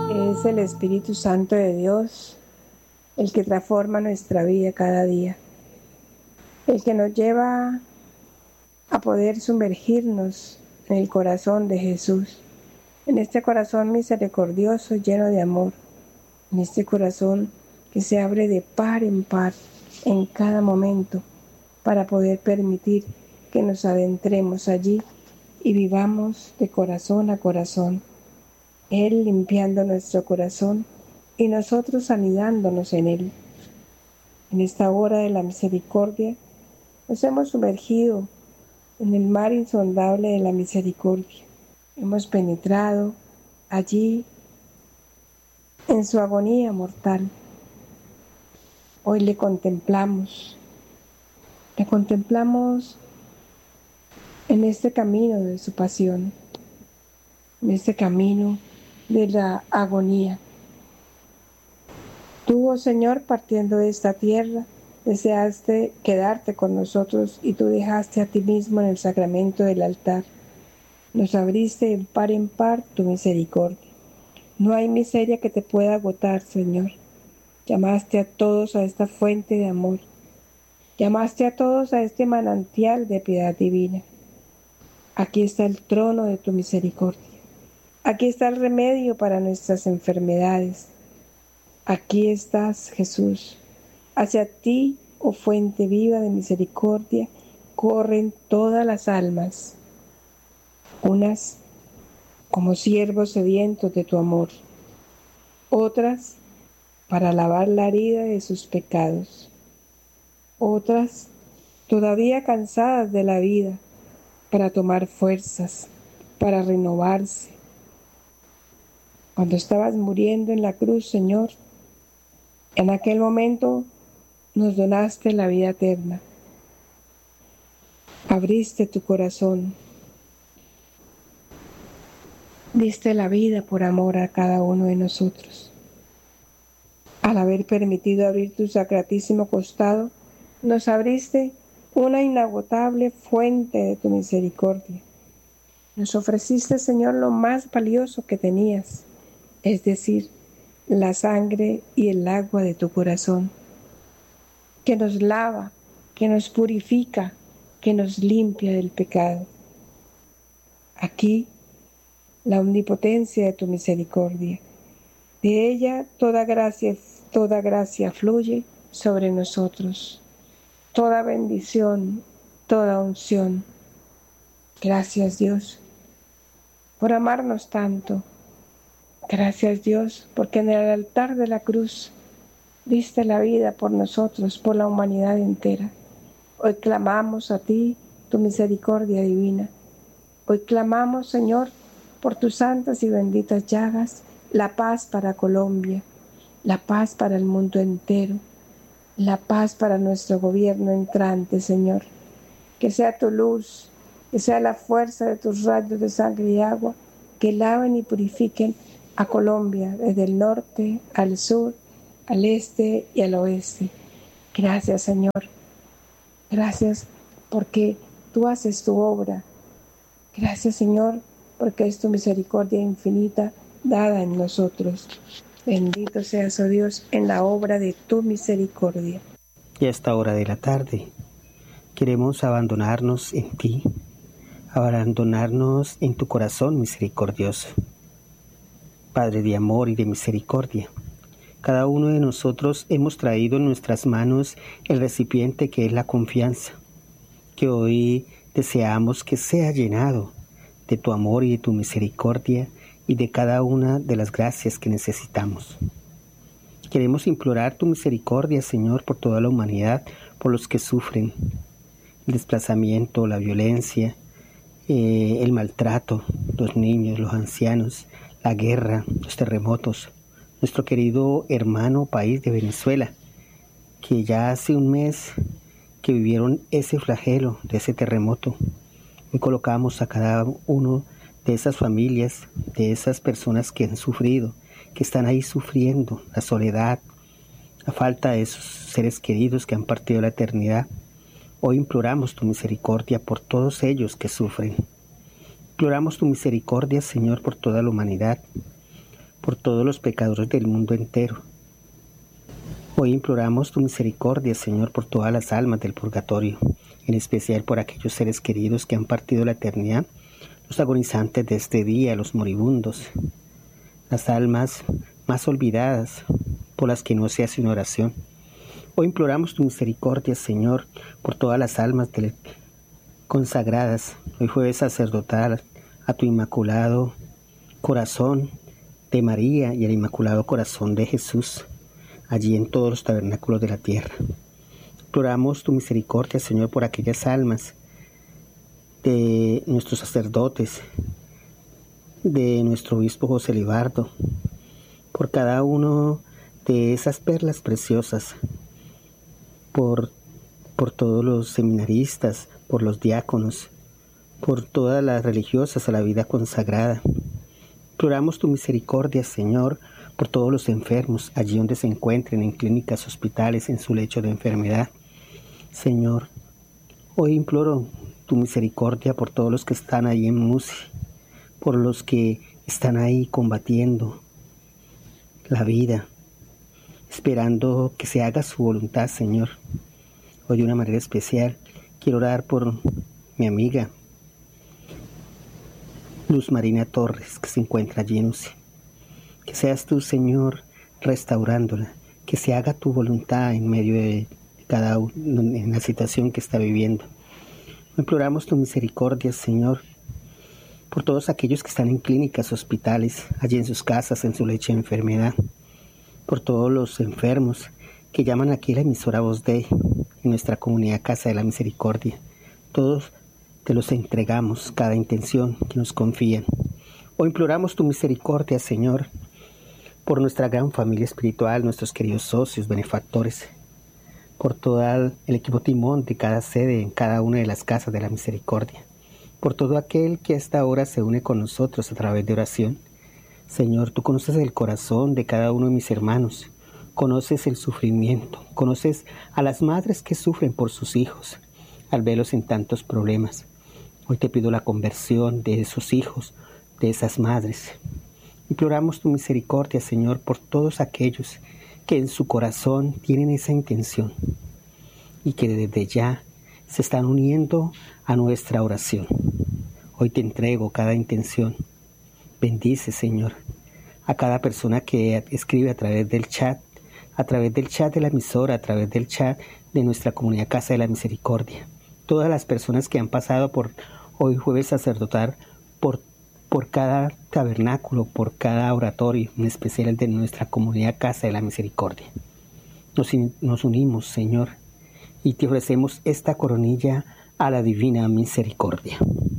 Es el Espíritu Santo de Dios el que transforma nuestra vida cada día, el que nos lleva a poder sumergirnos en el corazón de Jesús, en este corazón misericordioso lleno de amor, en este corazón que se abre de par en par en cada momento para poder permitir que nos adentremos allí y vivamos de corazón a corazón, Él limpiando nuestro corazón y nosotros anidándonos en Él. En esta hora de la misericordia nos hemos sumergido en el mar insondable de la misericordia. Hemos penetrado allí en su agonía mortal. Hoy le contemplamos en este camino de su pasión, en este camino de la agonía. Tú, oh Señor, partiendo de esta tierra, deseaste quedarte con nosotros y tú dejaste a ti mismo en el sacramento del altar. Nos abriste en par tu misericordia. No hay miseria que te pueda agotar, Señor. Llamaste a todos a esta fuente de amor. Llamaste a todos a este manantial de piedad divina. Aquí está el trono de tu misericordia. Aquí está el remedio para nuestras enfermedades. Aquí estás, Jesús. Hacia ti, oh fuente viva de misericordia, corren todas las almas, unas como siervos sedientos de tu amor, otras para lavar la herida de sus pecados, otras todavía cansadas de la vida, para tomar fuerzas, para renovarse. Cuando estabas muriendo en la cruz, Señor, en aquel momento nos donaste la vida eterna. Abriste tu corazón. Diste la vida por amor a cada uno de nosotros. Al haber permitido abrir tu sacratísimo costado, nos abriste una inagotable fuente de tu misericordia. Nos ofreciste, Señor, lo más valioso que tenías, es decir, la sangre y el agua de tu corazón, que nos lava, que nos purifica, que nos limpia del pecado. Aquí, la omnipotencia de tu misericordia. De ella toda gracia fluye sobre nosotros. Toda bendición, toda unción. Gracias, Dios, por amarnos tanto. Gracias, Dios, porque en el altar de la cruz diste la vida por nosotros, por la humanidad entera. Hoy clamamos a ti, tu misericordia divina. Hoy clamamos, Señor, por tus santas y benditas llagas, la paz para Colombia, la paz para el mundo entero, la paz para nuestro gobierno entrante, Señor. Que sea tu luz, que sea la fuerza de tus rayos de sangre y agua, que laven y purifiquen a Colombia desde el norte al sur, al este y al oeste. Gracias, Señor. Gracias porque tú haces tu obra. Gracias, Señor, porque es tu misericordia infinita dada en nosotros. Bendito seas, oh Dios, en la obra de tu misericordia. Y a esta hora de la tarde queremos abandonarnos en ti, abandonarnos en tu corazón misericordioso. Padre de amor y de misericordia, cada uno de nosotros hemos traído en nuestras manos el recipiente que es la confianza, que hoy deseamos que sea llenado de tu amor y de tu misericordia y de cada una de las gracias que necesitamos. Queremos implorar tu misericordia, Señor, por toda la humanidad, por los que sufren el desplazamiento, la violencia, el maltrato, los niños, los ancianos, la guerra, los terremotos. Nuestro querido hermano país de Venezuela, que ya hace un mes que vivieron ese flagelo de ese terremoto. Hoy colocamos a cada uno de esas familias, de esas personas que han sufrido, que están ahí sufriendo la soledad, la falta de sus seres queridos que han partido a la eternidad. Hoy imploramos tu misericordia por todos ellos que sufren. Imploramos tu misericordia, Señor, por toda la humanidad, por todos los pecadores del mundo entero. Hoy imploramos tu misericordia, Señor, por todas las almas del purgatorio, en especial por aquellos seres queridos que han partido la eternidad, los agonizantes de este día, los moribundos, las almas más olvidadas, por las que no se hace una oración. Hoy imploramos tu misericordia, Señor, por todas las almas consagradas, hoy jueves sacerdotal, a tu inmaculado corazón de María y al inmaculado corazón de Jesús, allí en todos los tabernáculos de la tierra. Imploramos tu misericordia, Señor, por aquellas almas de nuestros sacerdotes, de nuestro obispo José Libardo, por cada uno de esas perlas preciosas, por todos los seminaristas, por los diáconos, por todas las religiosas a la vida consagrada. Imploramos tu misericordia, Señor, por todos los enfermos, allí donde se encuentren, en clínicas, hospitales, en su lecho de enfermedad. Señor, hoy imploro tu misericordia por todos los que están ahí en MUSI, por los que están ahí combatiendo la vida, esperando que se haga su voluntad, Señor. Hoy de una manera especial quiero orar por mi amiga Luz Marina Torres, que se encuentra allí en UCI. Que seas tú, Señor, restaurándola, que se haga tu voluntad en medio de cada uno, en la situación que está viviendo. Imploramos tu misericordia, Señor, por todos aquellos que están en clínicas, hospitales, allí en sus casas, en su lecho de enfermedad, por todos los enfermos que llaman aquí a la emisora Voz Dei, en nuestra comunidad Casa de la Misericordia. Todos te los entregamos, cada intención que nos confían. Hoy imploramos tu misericordia, Señor, por nuestra gran familia espiritual, nuestros queridos socios, benefactores, por todo el equipo timón de cada sede en cada una de las casas de la misericordia, por todo aquel que a esta hora se une con nosotros a través de oración. Señor, tú conoces el corazón de cada uno de mis hermanos, conoces el sufrimiento, conoces a las madres que sufren por sus hijos al verlos en tantos problemas. Hoy te pido la conversión de esos hijos, de esas madres. Imploramos tu misericordia, Señor, por todos aquellos que en su corazón tienen esa intención y que desde ya se están uniendo a nuestra oración. Hoy te entrego cada intención. Bendice, Señor, a cada persona que escribe a través del chat de la emisora, a través del chat de nuestra comunidad Casa de la Misericordia. Todas las personas que han pasado por hoy jueves sacerdotal, por cada tabernáculo, por cada oratorio, en especial el de nuestra comunidad Casa de la Misericordia. Nos unimos, Señor, y te ofrecemos esta coronilla a la divina misericordia.